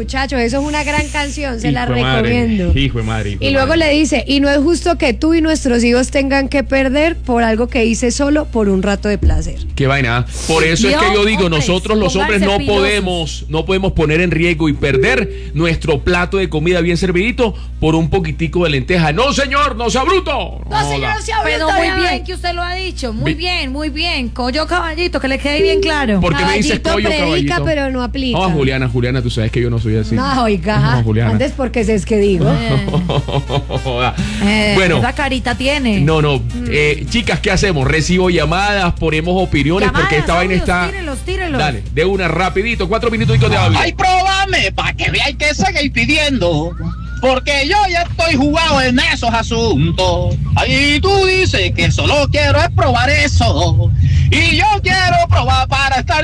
muchachos, eso es una gran canción, se la Hijo de madre, recomiendo. hijo de madre. Y luego le dice, y no es justo que tú y nuestros hijos tengan que perder por algo que hice solo por un rato de placer. Qué vaina. Por eso es que yo digo, hombres, nosotros los hombres no pónganse podemos poner en riesgo y perder nuestro plato de comida bien servidito por un poquitico de lenteja. No, señor, no sea bruto. No, señor, no sea Pero bruto, muy ya. bien que usted lo ha dicho, muy bien, collo caballito, que le quede bien claro. ¿Por qué me dices Caballito collo, predica, caballito? pero no aplica. No, Juliana, tú sabes que yo no soy así. No, oiga, No, Juliana. antes porque es que digo. Bueno, Esa carita tiene. no, chicas, ¿qué hacemos? Recibo llamadas, ponemos opiniones, porque esta vaina está... Tírenlos. Dale, de una, rapidito, 4 minutitos de hablo. Ay, próbame, para que veáis que seguís pidiendo. Porque yo ya estoy jugado en esos asuntos. Ahí tú dices que solo quiero es probar eso. Y yo quiero probar para estar